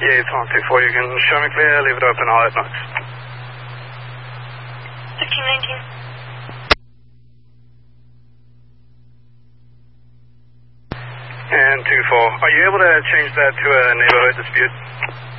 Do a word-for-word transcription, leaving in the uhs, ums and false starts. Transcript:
Yeah, it's on two four. You can show me clear, leave it open, all at knots. fifteen nineteen. And two four. Are you able to change that to a neighborhood dispute?